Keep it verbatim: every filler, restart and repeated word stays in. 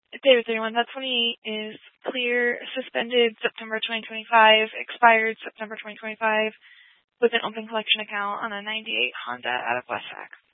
David thirty-one, that twenty-eight is clear, suspended September twenty twenty-five, expired September twenty twenty-five, with an open collection account on a ninety-eight Honda out of Westpac.